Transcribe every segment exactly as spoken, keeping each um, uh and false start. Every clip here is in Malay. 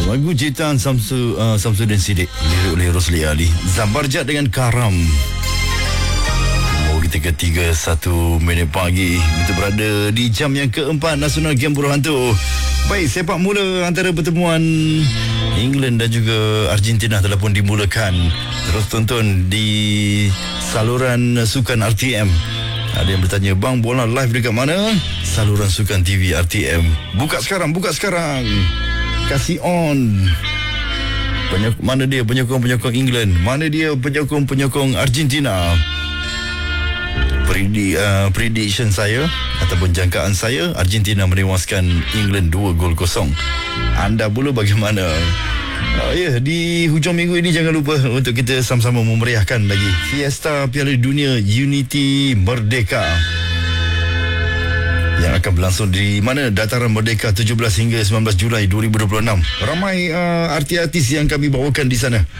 Lagu ciptaan Samsu, uh, Samsudin Siddiq, lirik oleh Rosli Ali. Zabarjat dengan Karam. Oh, kita ke tiga puluh satu minit pagi. Kita berada di jam yang keempat Nasional Game Buruh Hantu. Baik, sepak mula antara pertemuan England dan juga Argentina telah pun dimulakan. Terus tonton di saluran sukan R T M. Ada yang bertanya, bang, bola live dekat mana? Saluran sukan T V R T M. Buka sekarang, buka sekarang. Kasih on. Penyok- mana dia penyokong-penyokong England? Mana dia penyokong-penyokong Argentina? Predi, uh, prediction saya ataupun jangkaan saya, Argentina menewaskan England dua gol kosong. Anda pula bagaimana? Uh, ya, yeah, di hujung minggu ini jangan lupa untuk kita sama-sama memeriahkan lagi Fiesta Piala Dunia Unity Merdeka yang akan berlangsung di mana? Dataran Merdeka tujuh belas hingga sembilan belas Julai dua ribu dua puluh enam. Ramai uh, artis-artis yang kami bawakan di sana.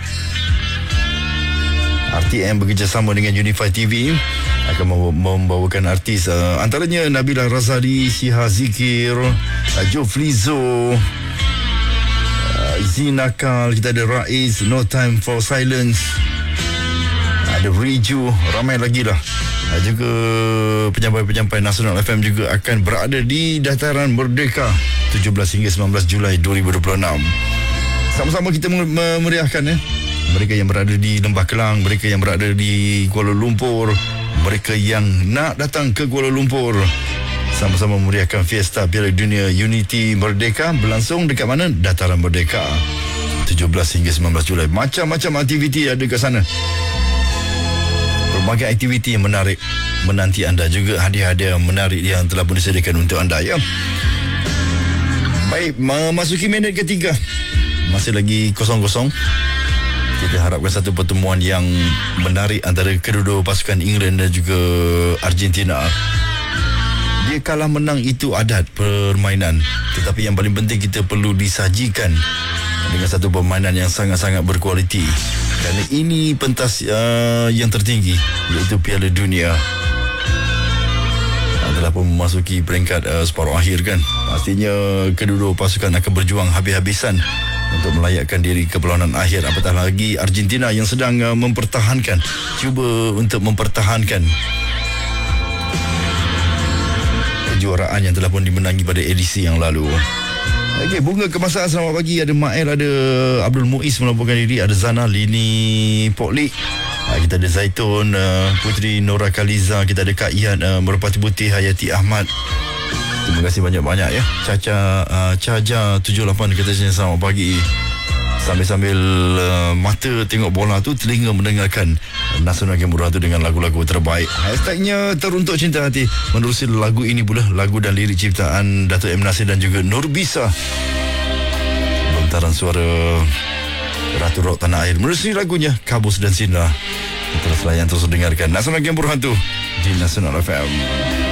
R T M bekerjasama dengan Unify T V akan membawakan artis uh, antaranya Nabila Razali, Syiha Zikir, uh, Joe Flizzo, uh, Zinakal, kita ada Raiz, No Time for Silence, ada Riju, ramai lagi lah. Uh, juga penyampai-penyampai Nasional F M juga akan berada di Dataran Merdeka tujuh belas hingga sembilan belas Julai dua ribu dua puluh enam. Sama-sama kita memeriahkan ya. Mereka yang berada di Lembah Kelang, mereka yang berada di Kuala Lumpur, mereka yang nak datang ke Kuala Lumpur, sama-sama memeriahkan Fiesta Piala Dunia Unity Merdeka berlangsung dekat mana? Dataran Merdeka tujuh belas hingga sembilan belas Julai. Macam-macam aktiviti ada kat sana. Berbagai aktiviti yang menarik menanti anda, juga hadiah-hadiah menarik yang telah pun disediakan untuk anda ya. Baik, memasuki minit ketiga. Masih lagi kosong-kosong. Kita harapkan satu pertemuan yang menarik antara kedua-dua pasukan England dan juga Argentina. Dia kalah menang itu adat permainan, tetapi yang paling penting kita perlu disajikan dengan satu permainan yang sangat-sangat berkualiti. Kerana ini pentas uh, yang tertinggi, iaitu Piala Dunia. Telah pun memasuki peringkat uh, separuh akhir kan. Pastinya kedua-dua pasukan akan berjuang habis-habisan untuk melayakkan diri ke perlawanan akhir. Apatah lagi Argentina yang sedang uh, mempertahankan, cuba untuk mempertahankan kejuaraan yang telah pun dimenangi pada edisi yang lalu. Okey, bunga kebangsaan selamat pagi. Ada Mael, ada Abdul Muiz melaporkan diri, ada Zana, Lini Poklik, kita ada Zaitun, uh, Putri Nora Kaliza, kita ada Kak Ian, uh, Merpati Putih, Hayati Ahmad. Terima kasih banyak-banyak ya. Caca uh, Caja tujuh lapan katanya selamat pagi. Sambil-sambil uh, mata tengok bola tu, telinga mendengarkan Nasional Game Buruh Hantu dengan lagu-lagu terbaik. Hashtagnya Teruntuk Cinta Hati. Menerusi lagu ini pula, lagu dan lirik ciptaan Dato' M. Nasir dan juga Nurbisa. Lontaran suara Ratu Rock Tanah Air. Menerusi lagunya Kabus dan Sinda. Terus layan, terus dengarkan Nasional Game Buruh Hantu di Nasional F M.